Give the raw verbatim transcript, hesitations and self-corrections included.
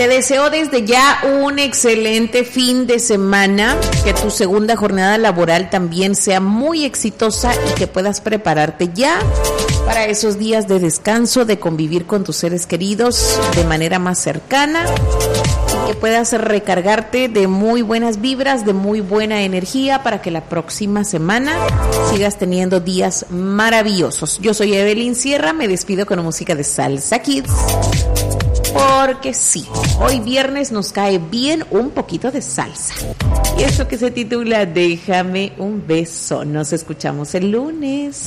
Te deseo desde ya un excelente fin de semana, que tu segunda jornada laboral también sea muy exitosa y que puedas prepararte ya para esos días de descanso, de convivir con tus seres queridos de manera más cercana, y que puedas recargarte de muy buenas vibras, de muy buena energía para que la próxima semana sigas teniendo días maravillosos. Yo soy Evelyn Sierra, me despido con música de Salsa Kids, porque sí, hoy viernes nos cae bien un poquito de salsa. Y esto que se titula Déjame un beso. Nos escuchamos el lunes.